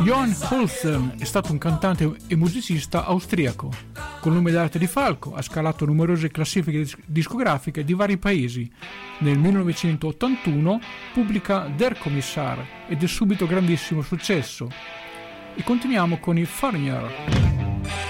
Johann Holsten è stato un cantante e musicista austriaco. Col nome d'arte di Falco ha scalato numerose classifiche discografiche di vari paesi. Nel 1981 pubblica Der Kommissar ed è subito grandissimo successo. E continuiamo con i Foreigner.